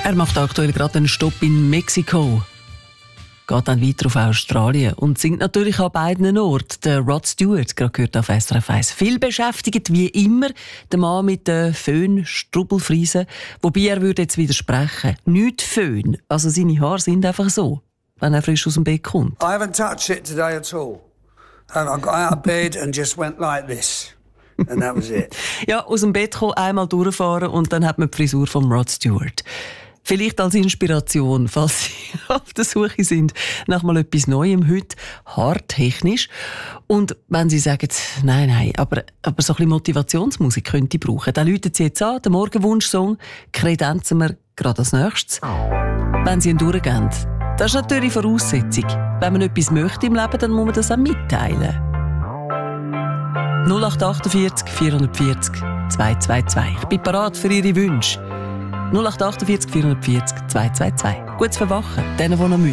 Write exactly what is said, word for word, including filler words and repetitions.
Er macht aktuell gerade einen Stopp in Mexiko. Geht dann weiter auf Australien und singt natürlich an beiden Orten. Der Rod Stewart, gerade gehört auf S R F eins. Viel beschäftigt, wie immer, der Mann mit den Föhn-Strubbelfriesen. Wobei er würde jetzt widersprechen. Nicht Föhn. Also seine Haare sind einfach so, wenn er frisch aus dem Bett kommt. I haven't touched it today at all. I got out of bed and just went like this. And that was it. Ja, aus dem Bett kommen, einmal durchfahren und dann hat man die Frisur von Rod Stewart. Vielleicht als Inspiration, falls Sie auf der Suche sind nach mal etwas Neuem heute, haartechnisch. Und wenn Sie sagen, nein, nein, aber, aber so ein bisschen Motivationsmusik könnte ich brauchen, dann läuten Sie jetzt an, den Morgenwunsch-Song kredenzen wir gerade als nächstes. Wenn Sie ihn durchgehen, das ist natürlich Voraussetzung. Wenn man etwas möchte im Leben, dann muss man das auch mitteilen. null acht achtundvierzig vierhundertvierzig zweihundertzweiundzwanzig. Ich bin bereit für Ihre Wünsche. null acht achtundvierzig vierhundertvierzig zweihundertzweiundzwanzig. Gutes Verwachen, denen, die noch müssen.